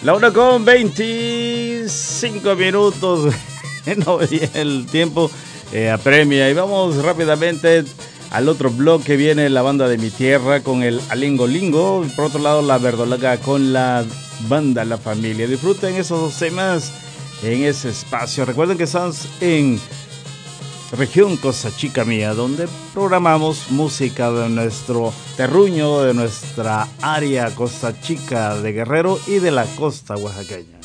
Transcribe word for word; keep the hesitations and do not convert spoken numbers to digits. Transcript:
La una con veinticinco minutos. No, el tiempo eh, apremia. Y vamos rápidamente al otro bloque. Viene la banda de mi tierra con el Alingo Lingo. Y por otro lado, la Verdolaga con la banda La Familia. Disfruten esos dos temas en ese espacio. Recuerden que estamos en Región Costa Chica Mía, donde programamos música de nuestro terruño, de nuestra área Costa Chica de Guerrero y de la costa oaxaqueña.